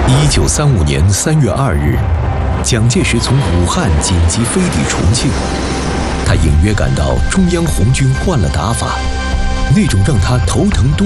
1935年3月2日，蒋介石从武汉紧急飞抵重庆。他隐约感到中央红军换了打法，那种让他头疼多